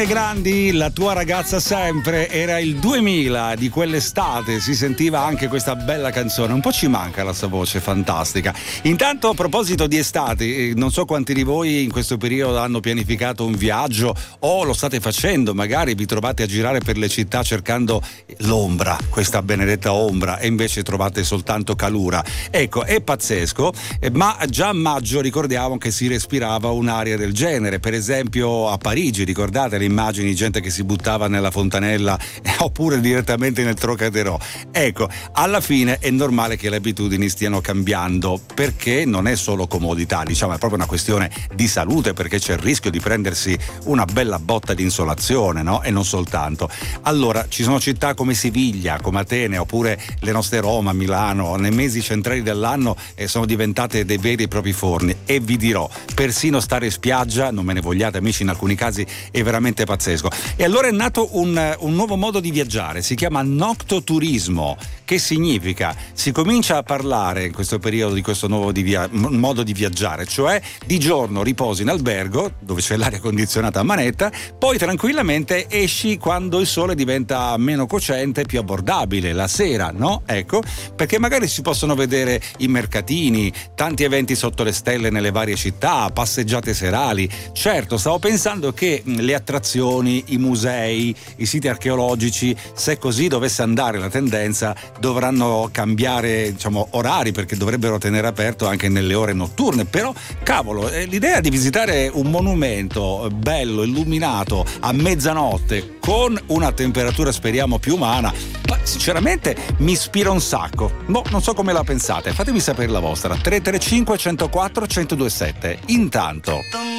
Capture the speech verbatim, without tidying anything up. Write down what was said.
Grandi, la tua ragazza sempre, era il duemila di quell'estate, si sentiva anche questa bella canzone, un po' ci manca la sua voce fantastica. Intanto, a proposito di estate, non so quanti di voi in questo periodo hanno pianificato un viaggio o lo state facendo, magari vi trovate a girare per le città cercando l'ombra, questa benedetta ombra, e invece trovate soltanto calura. Ecco, è pazzesco, ma già a maggio ricordiamo che si respirava un'aria del genere, per esempio a Parigi, ricordate le immagini, gente che si buttava nella fontanella eh, oppure direttamente nel Trocadero. Ecco, alla fine è normale che le abitudini stiano cambiando, perché non è solo comodità, diciamo, è proprio una questione di salute, perché c'è il rischio di prendersi una bella botta di insolazione, no? E non soltanto. Allora, ci sono città come Siviglia, come Atene, oppure le nostre Roma, Milano, nei mesi centrali dell'anno eh, sono diventate dei veri e propri forni, e vi dirò, persino stare in spiaggia, non me ne vogliate amici, in alcuni casi è veramente pazzesco. E allora è nato un, un nuovo modo di viaggiare, si chiama noctoturismo. Che significa? Si comincia a parlare in questo periodo di questo nuovo di via- modo di viaggiare, cioè di giorno riposi in albergo dove c'è l'aria condizionata a manetta, poi tranquillamente esci quando il sole diventa meno cocente, più abbordabile, la sera, no? Ecco, perché magari si possono vedere i mercatini, tanti eventi sotto le stelle nelle varie città, passeggiate serali. Certo, stavo pensando che le attrazioni, i musei, i siti archeologici, se così dovesse andare la tendenza, dovranno cambiare, diciamo, orari, perché dovrebbero tenere aperto anche nelle ore notturne. Però cavolo, l'idea di visitare un monumento bello, illuminato a mezzanotte con una temperatura speriamo più umana, ma sinceramente mi ispira un sacco. Boh, non so come la pensate, fatemi sapere la vostra. Tre tre cinque, uno zero quattro, uno zero due sette. Intanto